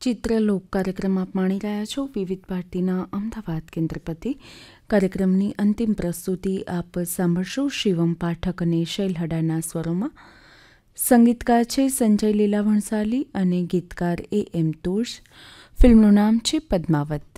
ચિત્રલોક કાર્યક્રમ આપ માણી રહ્યા છો વિવિધ ભારતીના અમદાવાદ કેન્દ્ર પરથી. કાર્યક્રમની અંતિમ પ્રસ્તુતિ આપ સાંભળશો શિવમ પાઠક અને શૈલ હડાના સ્વરોમાં. સંગીતકાર છે સંજય લીલા ભણસાલી અને ગીતકાર AM તોષ. ફિલ્મનું નામ છે પદ્માવત.